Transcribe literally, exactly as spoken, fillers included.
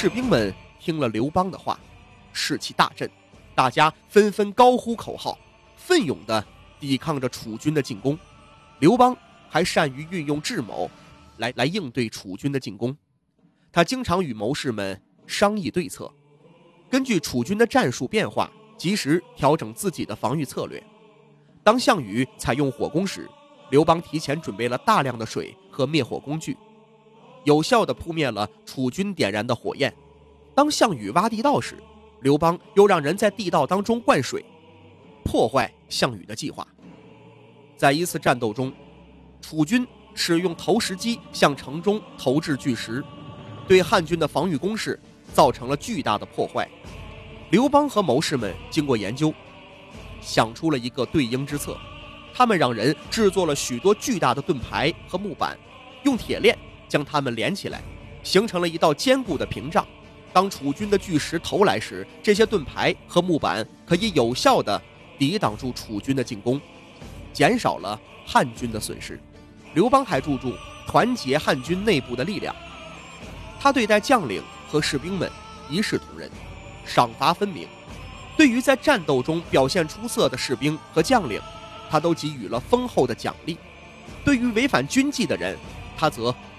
士兵们听了刘邦的话，士气大振，大家纷纷高呼口号，奋勇地抵抗着楚军的进攻。刘邦还善于运用智谋来来应对楚军的进攻，他经常与谋士们商议对策，根据楚军的战术变化，及时调整自己的防御策略。当项羽采用火攻时，刘邦提前准备了大量的水和灭火工具，有效地扑灭了楚军点燃的火焰。当项羽挖地道时，刘邦又让人在地道当中灌水，破坏项羽的计划。在一次战斗中，楚军使用投石机向城中投掷巨石，对汉军的防御工事造成了巨大的破坏。刘邦和谋士们经过研究，想出了一个对应之策。他们让人制作了许多巨大的盾牌和木板，用铁链将它们连起来，形成了一道坚固的屏障。当楚军的巨石投来时，这些盾牌和木板可以有效地抵挡住楚军的进攻，减少了汉军的损失。刘邦还注重团结汉军内部的力量，他对待将领和士兵们一视同仁，赏罚分明。对于在战斗中表现出色的士兵和将领，他都给予了丰厚的奖励；对于违反军纪的人，他则